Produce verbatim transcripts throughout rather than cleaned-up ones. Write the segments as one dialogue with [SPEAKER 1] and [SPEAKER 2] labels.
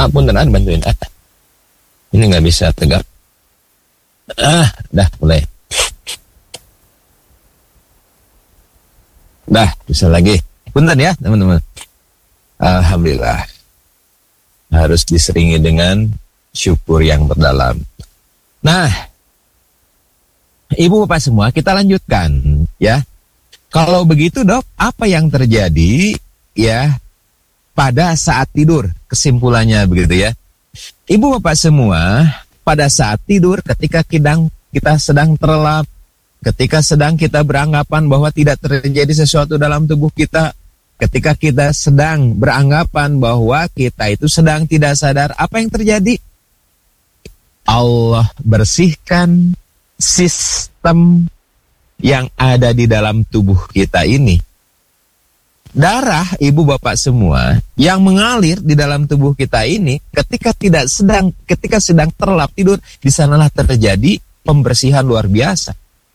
[SPEAKER 1] Ah, punten, ah, bantuin. Ah. Ini nggak bisa tegak. Ah, dah mulai. Dah, bisa lagi. Punten ya, teman-teman. Alhamdulillah. Harus diseringi dengan syukur yang berdalam. Nah, Ibu Bapak semua, kita lanjutkan ya. Kalau begitu, Dok, apa yang terjadi ya pada saat tidur? Kesimpulannya begitu ya. Ibu Bapak semua, pada saat tidur ketika kita, kita sedang terlelap, ketika sedang kita beranggapan bahwa tidak terjadi sesuatu dalam tubuh kita, ketika kita sedang beranggapan bahwa kita itu sedang tidak sadar, apa yang terjadi? Allah bersihkan sistem yang ada di dalam tubuh kita ini. Darah Ibu Bapak semua yang mengalir di dalam tubuh kita ini ketika tidak sedang ketika sedang terlelap tidur, di sanalah terjadi pembersihan luar biasa.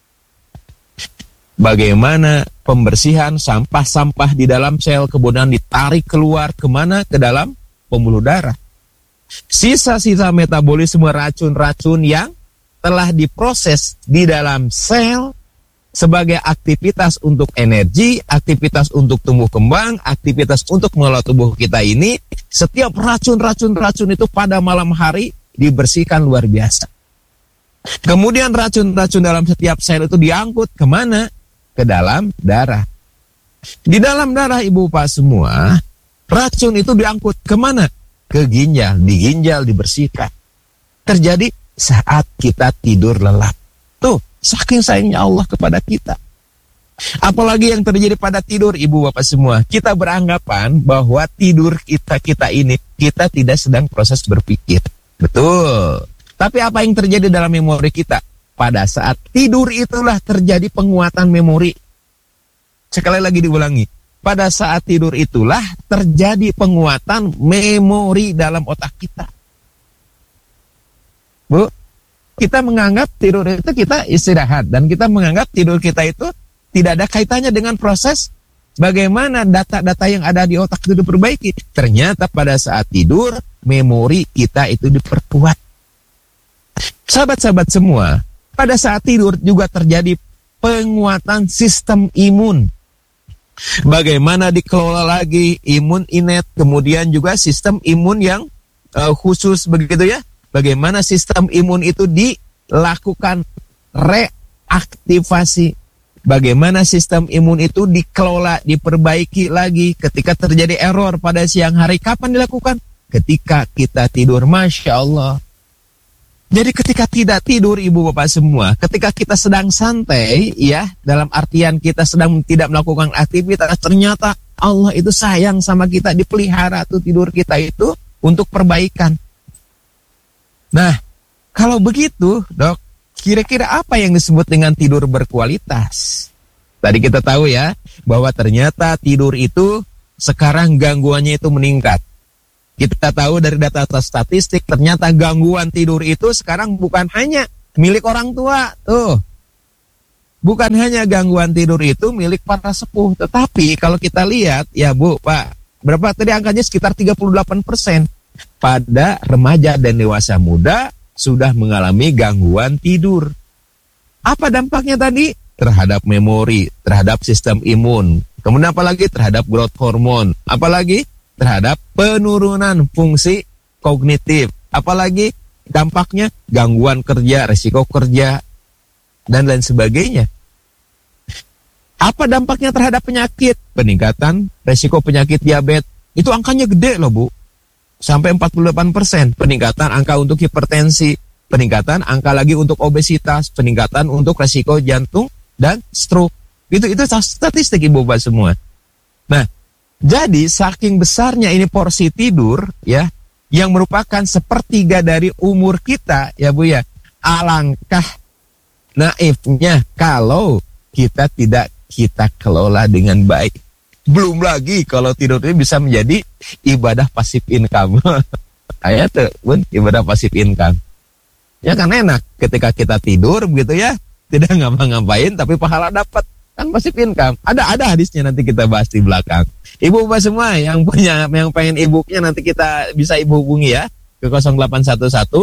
[SPEAKER 1] Bagaimana pembersihan sampah-sampah di dalam sel kemudian ditarik keluar kemana? Ke dalam pembuluh darah. Sisa-sisa metabolisme racun-racun yang telah diproses di dalam sel sebagai aktivitas untuk energi, aktivitas untuk tumbuh kembang, aktivitas untuk mengelola tubuh kita ini, setiap racun-racun-racun itu pada malam hari dibersihkan luar biasa. Kemudian racun-racun dalam setiap sel itu diangkut kemana? Ke dalam darah. Di dalam darah Ibu Bapak semua, racun itu diangkut kemana? Ke ginjal. Di ginjal dibersihkan. Terjadi saat kita tidur lelap. Tuh, saking sayangnya Allah kepada kita. Apalagi yang terjadi pada tidur Ibu Bapak semua. Kita beranggapan bahwa tidur kita-kita ini, kita tidak sedang proses berpikir. Betul. Tapi apa yang terjadi dalam memori kita? Pada saat tidur itulah terjadi penguatan memori. Sekali lagi diulangi. Pada saat tidur itulah terjadi penguatan memori dalam otak kita. Bu, kita menganggap tidur itu kita istirahat. Dan kita menganggap tidur kita itu tidak ada kaitannya dengan proses bagaimana data-data yang ada di otak itu diperbaiki. Ternyata pada saat tidur, memori kita itu diperkuat. Sahabat-sahabat semua, pada saat tidur juga terjadi penguatan sistem imun. Bagaimana dikelola lagi imun innate, kemudian juga sistem imun yang uh, khusus begitu ya. Bagaimana sistem imun itu dilakukan reaktivasi. Bagaimana sistem imun itu dikelola, diperbaiki lagi ketika terjadi error pada siang hari. Kapan dilakukan? Ketika kita tidur, Masya Allah. Jadi ketika tidak tidur Ibu Bapak semua, ketika kita sedang santai ya, dalam artian kita sedang tidak melakukan aktivitas, ternyata Allah itu sayang sama kita, dipelihara tuh tidur kita itu untuk perbaikan. Nah, kalau begitu, Dok, kira-kira apa yang disebut dengan tidur berkualitas? Tadi kita tahu ya, bahwa ternyata tidur itu sekarang gangguannya itu meningkat. Kita tahu dari data statistik, ternyata gangguan tidur itu sekarang bukan hanya milik orang tua. Tuh, bukan hanya gangguan tidur itu milik para sepuh. Tetapi kalau kita lihat, ya Bu, Pak, berapa tadi angkanya? Sekitar tiga puluh delapan persen. Pada remaja dan dewasa muda sudah mengalami gangguan tidur. Apa dampaknya tadi? Terhadap memori, terhadap sistem imun. Kemudian apalagi? Terhadap growth hormone. Apalagi? Terhadap penurunan fungsi kognitif. Apalagi dampaknya? Gangguan kerja, resiko kerja, dan lain sebagainya. Apa dampaknya terhadap penyakit? Peningkatan resiko penyakit diabetes. Itu angkanya gede loh Bu. Sampai empat puluh delapan persen. Peningkatan angka untuk hipertensi. Peningkatan angka lagi untuk obesitas. Peningkatan untuk resiko jantung dan stroke. Itu itu statistik Ibu Bapak semua. Nah, jadi saking besarnya ini porsi tidur ya, yang merupakan sepertiga dari umur kita ya Bu ya. Alangkah naifnya kalau kita tidak kita kelola dengan baik. Belum lagi kalau tidur ini bisa menjadi ibadah pasif income. Kayak tuh Bun, ibadah pasif income. Ya kan enak ketika kita tidur begitu ya, tidak ngapa-ngapain tapi pahala dapat. kan passive income. Ada ada hadisnya, nanti kita bahas di belakang. Ibu bapak semua yang punya, yang pengen e-booknya, nanti kita bisa ibu hubungi ya ke nol delapan satu satu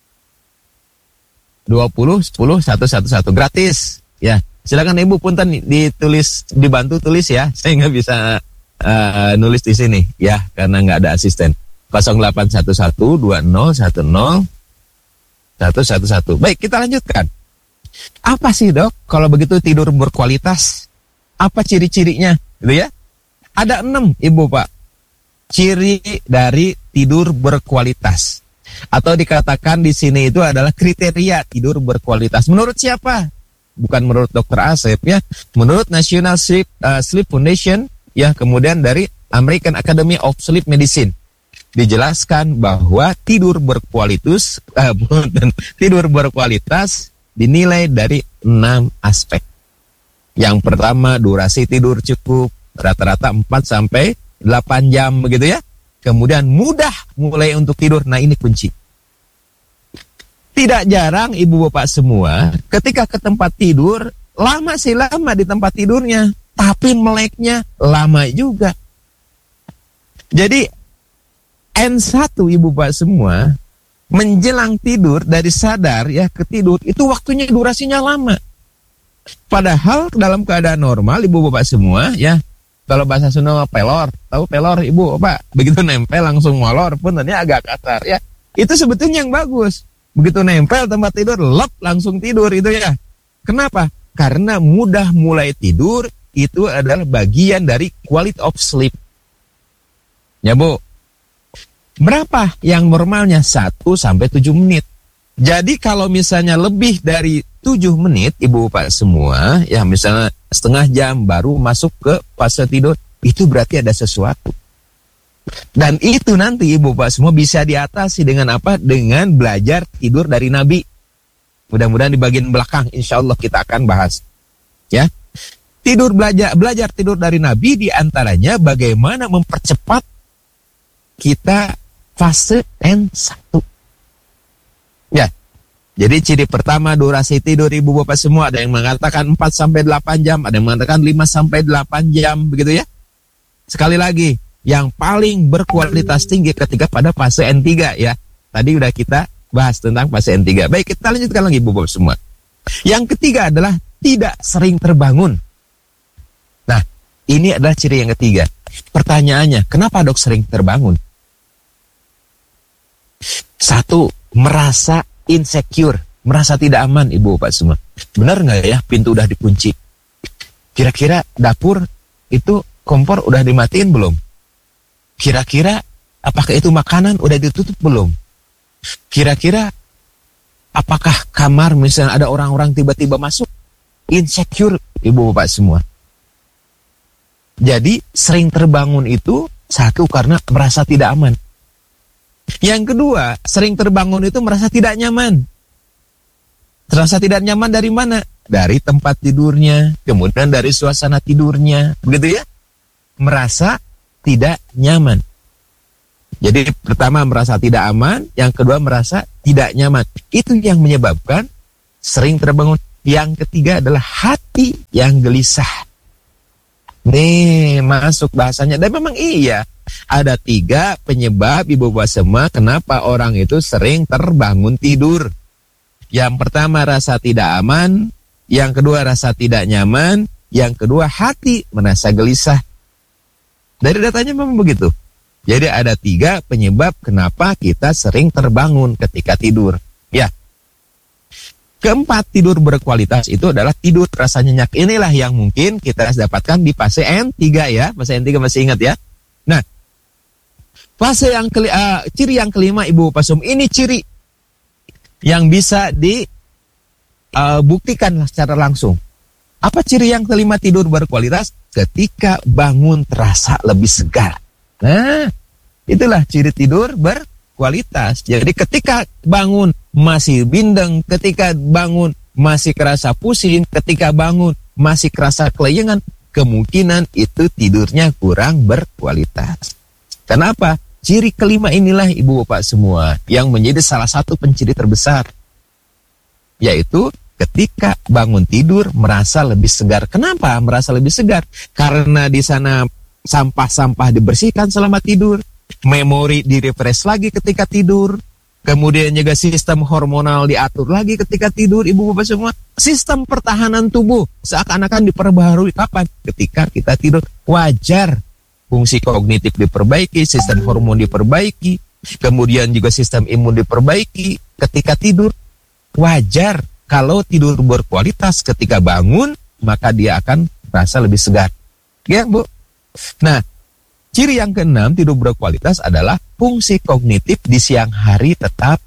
[SPEAKER 1] dua nol sepuluh satu satu satu, gratis ya. Silakan ibu punten ditulis, dibantu tulis ya. Saya nggak bisa uh, nulis di sini ya karena nggak ada asisten. nol delapan satu satu dua nol satu nol satu satu satu. Baik, kita lanjutkan. Apa sih dok kalau begitu tidur berkualitas? Apa ciri-cirinya gitu ya? Ada enam ibu pak ciri dari tidur berkualitas, atau dikatakan di sini itu adalah kriteria tidur berkualitas. Menurut siapa? Bukan menurut dokter Asep ya, menurut National Sleep, uh, Sleep Foundation ya, kemudian dari American Academy of Sleep Medicine. Dijelaskan bahwa tidur berkualitas, uh, tidur berkualitas dinilai dari enam aspek. Yang pertama, durasi tidur cukup, rata-rata empat sampai delapan jam begitu ya. Kemudian mudah mulai untuk tidur. Nah, ini kunci. Tidak jarang ibu bapak semua ketika ke tempat tidur, lama sih lama di tempat tidurnya, tapi meleknya lama juga. Jadi N satu ibu bapak semua menjelang tidur, dari sadar ya ke tidur, itu waktunya durasinya lama. Padahal dalam keadaan normal ibu bapak semua ya, kalau bahasa Sunda pelor, tahu pelor ibu bapak, begitu nempel langsung molor, pun tadinya agak kasar ya. Itu sebetulnya yang bagus. Begitu nempel tempat tidur, lep langsung tidur itu ya. Kenapa? Karena mudah mulai tidur itu adalah bagian dari quality of sleep. Ya bu. Berapa yang normalnya? satu sampai tujuh menit. Jadi kalau misalnya lebih dari tujuh menit, ibu bapak semua, ya misalnya setengah jam baru masuk ke fase tidur, itu berarti ada sesuatu. Dan itu nanti ibu bapak semua bisa diatasi dengan apa? Dengan belajar tidur dari Nabi. Mudah-mudahan di bagian belakang, insya Allah kita akan bahas. Ya, tidur belajar belajar tidur dari Nabi diantaranya bagaimana mempercepat kita fase N satu. Ya. Jadi ciri pertama durasi tidur ibu bapak semua, ada yang mengatakan empat sampai delapan jam, ada yang mengatakan lima sampai delapan jam begitu ya. Sekali lagi, yang paling berkualitas tinggi ketika pada fase N tiga ya. Tadi udah kita bahas tentang fase N tiga. Baik, kita lanjutkan lagi ibu bapak semua. Yang ketiga adalah tidak sering terbangun. Nah, ini adalah ciri yang ketiga. Pertanyaannya, kenapa dok sering terbangun? Satu, merasa insecure, merasa tidak aman ibu bapak semua. Benar nggak ya pintu udah dikunci? Kira-kira dapur itu kompor udah dimatiin belum? Kira-kira apakah itu makanan udah ditutup belum? Kira-kira apakah kamar misalnya ada orang-orang tiba-tiba masuk? Insecure ibu bapak semua. Jadi sering terbangun itu satu karena merasa tidak aman. Yang kedua, sering terbangun itu merasa tidak nyaman. Terasa tidak nyaman dari mana? Dari tempat tidurnya, kemudian dari suasana tidurnya, begitu ya? Merasa tidak nyaman. Jadi pertama merasa tidak aman, yang kedua merasa tidak nyaman. Itu yang menyebabkan sering terbangun. Yang ketiga adalah hati yang gelisah. Nih, masuk bahasanya. Dan memang iya. Ada tiga penyebab ibu bapak semua kenapa orang itu sering terbangun tidur. Yang pertama rasa tidak aman, yang kedua rasa tidak nyaman, yang kedua hati merasa gelisah. Dari datanya memang begitu. Jadi ada tiga penyebab kenapa kita sering terbangun ketika tidur. Ya. Keempat, tidur berkualitas itu adalah tidur rasa nyenyak. Inilah yang mungkin kita dapatkan di fase N tiga ya. Fase N tiga masih ingat ya. Nah, fase yang keli, uh, ciri yang kelima ibu bapak semua, ini ciri yang bisa dibuktikan uh, secara langsung. Apa ciri yang kelima tidur berkualitas? Ketika bangun terasa lebih segar. Nah, itulah ciri tidur berkualitas. Jadi ketika bangun masih bindeng, ketika bangun masih kerasa pusing, ketika bangun masih kerasa kelayangan, kemungkinan itu tidurnya kurang berkualitas. Kenapa? Ciri kelima inilah ibu bapak semua yang menjadi salah satu penciri terbesar, yaitu ketika bangun tidur merasa lebih segar. Kenapa merasa lebih segar? Karena di sana sampah-sampah dibersihkan selama tidur, memori direfresh lagi ketika tidur, kemudian juga sistem hormonal diatur lagi ketika tidur, ibu bapak semua. Sistem pertahanan tubuh seakan-akan diperbaharui kapan? Ketika kita tidur. Wajar fungsi kognitif diperbaiki, sistem hormon diperbaiki, kemudian juga sistem imun diperbaiki ketika tidur. Wajar kalau tidur berkualitas, ketika bangun maka dia akan merasa lebih segar. Ya, Bu. Nah, ciri yang keenam tidur berkualitas adalah fungsi kognitif di siang hari tetap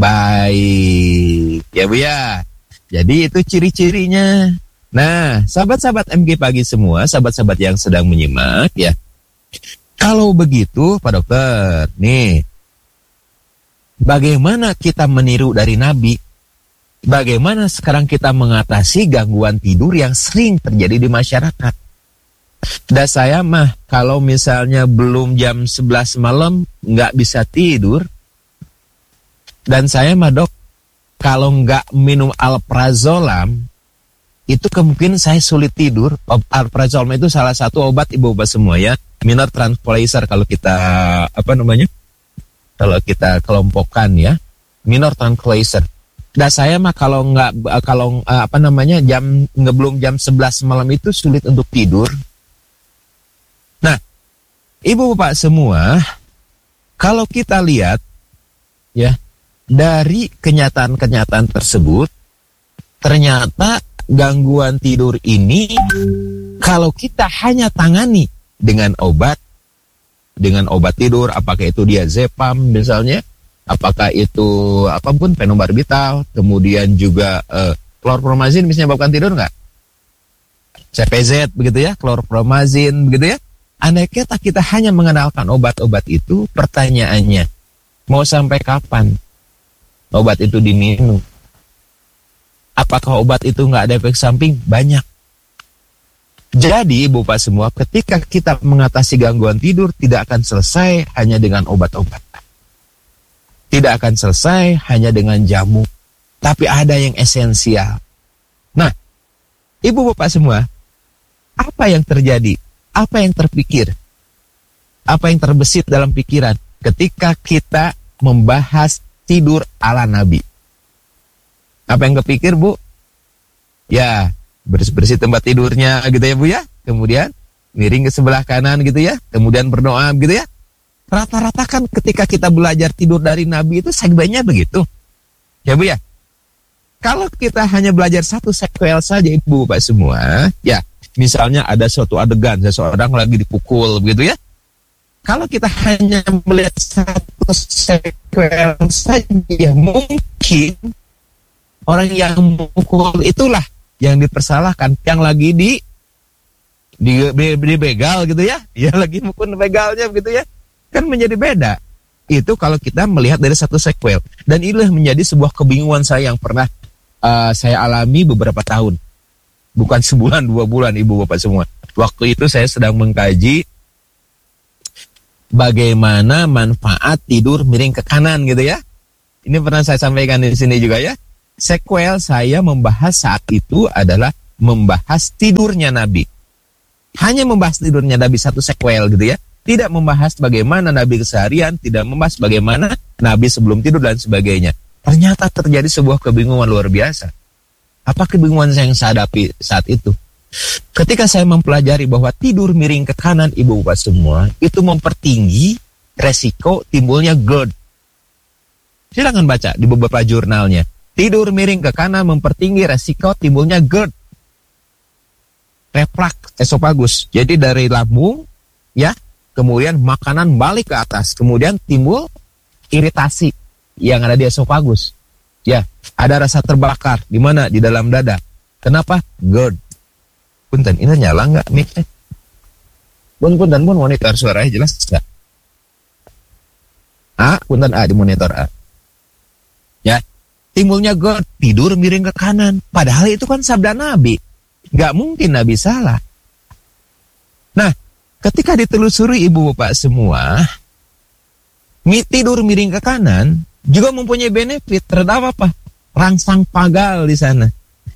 [SPEAKER 1] baik. Ya, Bu ya. Jadi itu ciri-cirinya. Nah, sahabat-sahabat M G Pagi semua, sahabat-sahabat yang sedang menyimak ya. Kalau begitu, Pak Dokter, nih, bagaimana kita meniru dari Nabi? Bagaimana sekarang kita mengatasi gangguan tidur yang sering terjadi di masyarakat? Dan saya mah kalau misalnya belum jam sebelas malam nggak bisa tidur. Dan saya mah dok, kalau nggak minum alprazolam, itu kemungkinan saya sulit tidur. Alprazolam itu salah satu obat ibu bapak semua ya. Minor tranquilizer kalau kita, apa namanya? Kalau kita kelompokkan ya. Minor tranquilizer. Dan saya mah kalau nggak, kalau apa namanya, jam nggak belum jam sebelas malam itu sulit untuk tidur. Nah, ibu bapak semua, kalau kita lihat ya dari kenyataan-kenyataan tersebut, ternyata gangguan tidur ini kalau kita hanya tangani dengan obat, dengan obat tidur, apakah itu diazepam misalnya, apakah itu apapun fenobarbital, kemudian juga uh, klorpromazin bisa menyebabkan tidur nggak? C P Z begitu ya, klorpromazin begitu ya. Andai kata kita hanya mengenalkan obat-obat itu, pertanyaannya, mau sampai kapan obat itu diminum? Apakah obat itu nggak ada efek samping? Banyak. Jadi, ibu bapak semua, ketika kita mengatasi gangguan tidur, tidak akan selesai hanya dengan obat-obat. Tidak akan selesai hanya dengan jamu. Tapi ada yang esensial. Nah, ibu bapak semua, apa yang terjadi? Apa yang terpikir? Apa yang terbesit dalam pikiran ketika kita membahas tidur ala Nabi? Apa yang kepikir, Bu? Ya, bersih-bersih tempat tidurnya gitu ya, Bu ya. Kemudian miring ke sebelah kanan gitu ya. Kemudian berdoa gitu ya. Rata-rata kan ketika kita belajar tidur dari Nabi itu segmennya begitu. Ya, Bu ya. Kalau kita hanya belajar satu sequel saja, Ibu Bapak semua, ya, misalnya ada suatu adegan, seseorang lagi dipukul, begitu ya. Kalau kita hanya melihat satu sequel saja, mungkin orang yang memukul itulah yang dipersalahkan, yang lagi di di, di, di begal gitu ya, ya lagi mukul begalnya begitu ya, kan menjadi beda. Itu kalau kita melihat dari satu sequel, dan inilah menjadi sebuah kebingungan saya yang pernah uh, saya alami beberapa tahun. Bukan sebulan, dua bulan, ibu bapak semua. Waktu itu saya sedang mengkaji bagaimana manfaat tidur miring ke kanan gitu ya. Ini pernah saya sampaikan di sini juga ya. Sequel saya membahas saat itu adalah membahas tidurnya Nabi. Hanya membahas tidurnya Nabi, satu sequel gitu ya. Tidak membahas bagaimana Nabi keseharian, tidak membahas bagaimana Nabi sebelum tidur dan sebagainya. Ternyata terjadi sebuah kebingungan luar biasa. Apa kebingungan yang saya hadapi saat itu? Ketika saya mempelajari bahwa tidur miring ke kanan, ibu bapak semua, itu mempertinggi resiko timbulnya GERD. Silakan baca di beberapa jurnalnya. Tidur miring ke kanan mempertinggi resiko timbulnya GERD. Reflux esofagus. Jadi dari lambung, ya, kemudian makanan balik ke atas, kemudian timbul iritasi yang ada di esofagus. Ya, ada rasa terbakar di mana? Di dalam dada. Kenapa? GERD. Punten, ini nyala nggak mic-nya? Bun, punten, bun, monitor suaranya jelas nggak? A, punten A di monitor A. Ya, timbulnya GERD, tidur miring ke kanan. Padahal itu kan sabda Nabi. Nggak mungkin Nabi salah. Nah, ketika ditelusuri ibu bapak semua, tidur miring ke kanan juga mempunyai benefit terhadap apa? Rangsang pagal di sana.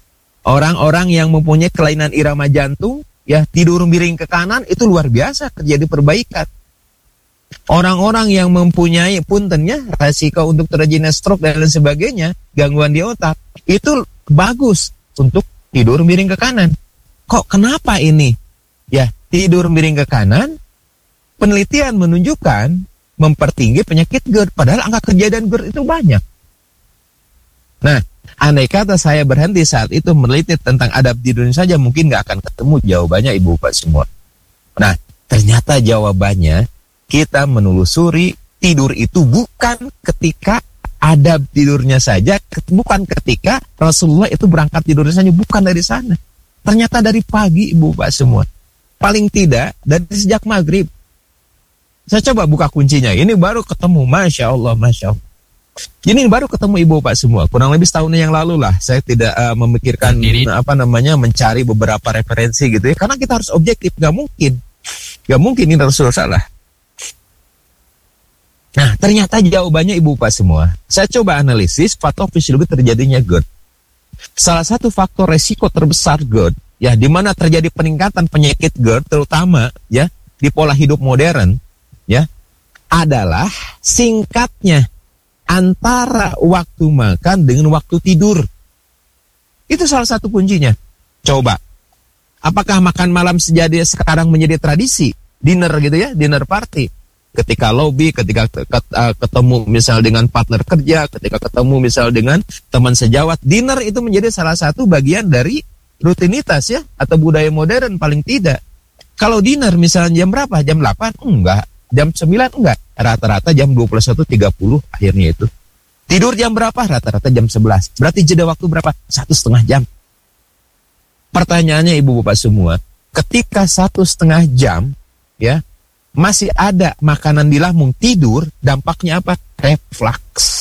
[SPEAKER 1] Orang-orang yang mempunyai kelainan irama jantung, ya tidur miring ke kanan itu luar biasa terjadi perbaikan. Orang-orang yang mempunyai puntennya resiko untuk terjadinya stroke dan lain sebagainya, gangguan di otak, itu bagus untuk tidur miring ke kanan. Kok kenapa ini? Ya, tidur miring ke kanan, penelitian menunjukkan mempertinggi penyakit GERD, padahal angka kejadian GERD itu banyak. Nah, andai kata saya berhenti saat itu meneliti tentang adab tidurnya saja, mungkin nggak akan ketemu jawabannya Ibu Bapak semua. Nah, ternyata jawabannya kita menelusuri tidur itu bukan ketika adab tidurnya saja, bukan ketika Rasulullah itu berangkat tidurnya saja, bukan dari sana. Ternyata dari pagi Ibu Bapak semua. Paling tidak dari sejak maghrib. Saya coba buka kuncinya, ini baru ketemu, Masya Allah, Masya Allah. Ini baru ketemu Ibu Bapak semua, kurang lebih setahun yang lalu lah. Saya tidak uh, memikirkan Diri. apa namanya mencari beberapa referensi gitu ya, karena kita harus objektif, gak mungkin, gak mungkin ini Rasulullah salah. Nah, ternyata jawabannya Ibu Bapak semua. Saya coba analisis patofisiologi terjadinya GERD. Salah satu faktor resiko terbesar GERD, ya, di mana terjadi peningkatan penyakit GERD, terutama ya di pola hidup modern, ya, adalah singkatnya antara waktu makan dengan waktu tidur. Itu salah satu kuncinya. Coba, apakah makan malam sejadi sekarang menjadi tradisi? Dinner gitu ya, dinner party. Ketika lobby, ketika ketemu misal dengan partner kerja, ketika ketemu misal dengan teman sejawat, dinner itu menjadi salah satu bagian dari rutinitas ya, atau budaya modern paling tidak. Kalau dinner misalnya jam berapa? Jam delapan? Enggak. Jam sembilan? Enggak. Rata-rata jam dua puluh satu tiga puluh akhirnya itu. Tidur jam berapa? Rata-rata jam sebelas. Berarti jeda waktu berapa? Satu setengah jam. Pertanyaannya Ibu Bapak semua, ketika satu setengah jam, ya, masih ada makanan di lambung, tidur, dampaknya apa? Reflux.